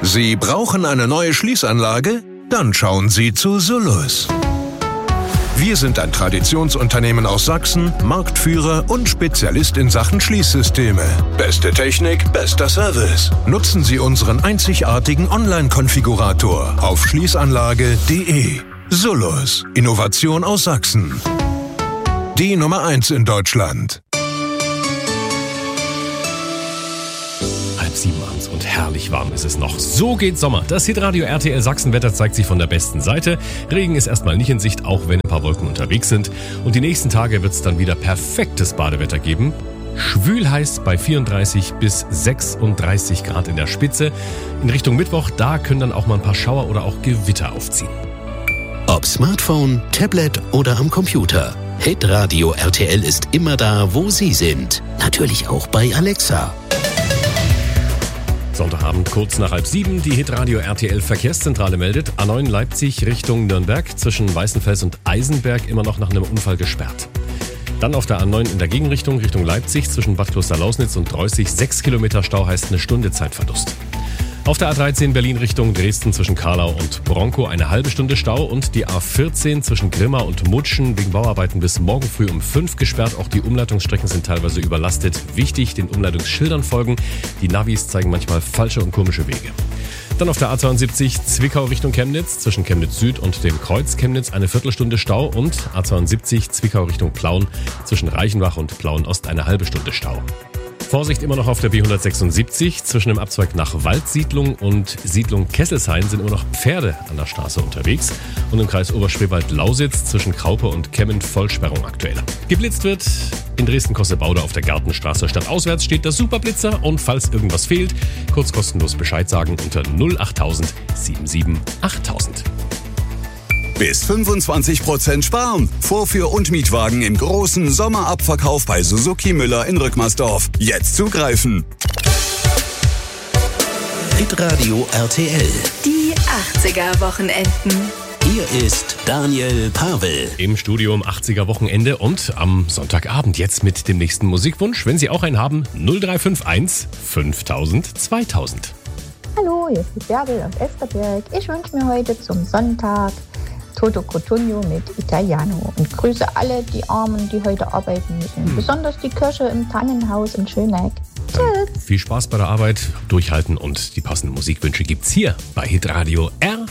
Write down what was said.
Sie brauchen eine neue Schließanlage? Dann schauen Sie zu Sullus. Wir sind ein Traditionsunternehmen aus Sachsen, Marktführer und Spezialist in Sachen Schließsysteme. Beste Technik, bester Service. Nutzen Sie unseren einzigartigen Online-Konfigurator auf schließanlage.de. Sullus, Innovation aus Sachsen. Die Nummer 1 in Deutschland. 6:30 abends und herrlich warm ist es noch. So geht Sommer. Das Hitradio RTL Sachsenwetter zeigt sich von der besten Seite. Regen ist erstmal nicht in Sicht, auch wenn ein paar Wolken unterwegs sind. Und die nächsten Tage wird es dann wieder perfektes Badewetter geben. Schwül heiß bei 34 bis 36 Grad in der Spitze. In Richtung Mittwoch, da können dann auch mal ein paar Schauer oder auch Gewitter aufziehen. Ob Smartphone, Tablet oder am Computer. Hitradio RTL ist immer da, wo Sie sind. Natürlich auch bei Alexa. Sonntagabend kurz nach 6:30, die Hitradio RTL Verkehrszentrale meldet, A9 Leipzig Richtung Nürnberg zwischen Weißenfels und Eisenberg immer noch nach einem Unfall gesperrt. Dann auf der A9 in der Gegenrichtung Richtung Leipzig zwischen Bad Klosterlausnitz und Reußig 6 Kilometer Stau heißt eine Stunde Zeitverlust. Auf der A13 Berlin Richtung Dresden zwischen Karlau und Bronkow eine halbe Stunde Stau und die A14 zwischen Grimma und Mutschen wegen Bauarbeiten bis morgen früh um 5 gesperrt. Auch die Umleitungsstrecken sind teilweise überlastet. Wichtig, den Umleitungsschildern folgen. Die Navis zeigen manchmal falsche und komische Wege. Dann auf der A72 Zwickau Richtung Chemnitz zwischen Chemnitz Süd und dem Kreuz Chemnitz eine Viertelstunde Stau und A72 Zwickau Richtung Plauen zwischen Reichenbach und Plauen Ost eine halbe Stunde Stau. Vorsicht immer noch auf der B176. Zwischen dem Abzweig nach Waldsiedlung und Siedlung Kesselshain sind immer noch Pferde an der Straße unterwegs. Und im Kreis Oberspreewald-Lausitz zwischen Kraupe und Kemmen Vollsperrung aktuell. Geblitzt wird in Dresden-Kossebaude auf der Gartenstraße. Stadtauswärts steht der Superblitzer. Und falls irgendwas fehlt, kurz kostenlos Bescheid sagen unter 08000 77 8000. Bis 25% sparen. Vorführ- und Mietwagen im großen Sommerabverkauf bei Suzuki Müller in Rückmersdorf. Jetzt zugreifen. Hitradio RTL. Die 80er-Wochenenden. Hier ist Daniel Pavel. Im Studio um 80er Wochenende und am Sonntagabend jetzt mit dem nächsten Musikwunsch. Wenn Sie auch einen haben, 0351 5000 2000. Hallo, hier ist die Bärbel aus Elsterberg. Ich wünsche mir heute zum Sonntag Toto Cotugno mit Italiano und grüße alle die Armen, die heute arbeiten müssen. Besonders die Köche im Tannenhaus in Schöneck. Tschüss. Viel Spaß bei der Arbeit, durchhalten und die passenden Musikwünsche gibt's hier bei Hitradio RTL.